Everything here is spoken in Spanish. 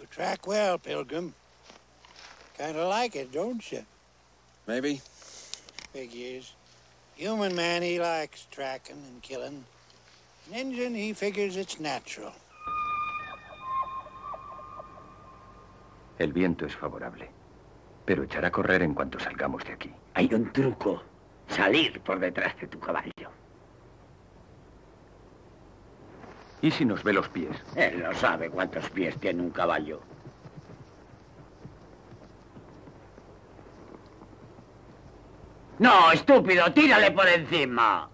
You track well, Pilgrim. Kind of like it, don't you? Maybe. Figures. Human man, he likes tracking and killing. An Injun, he figures it's natural. El viento es favorable, pero echará a correr en cuanto salgamos de aquí. Hay un truco. Salir por detrás de tu caballo. ¿Y si nos ve los pies? Él no sabe cuántos pies tiene un caballo. ¡No, estúpido! ¡Tírale por encima!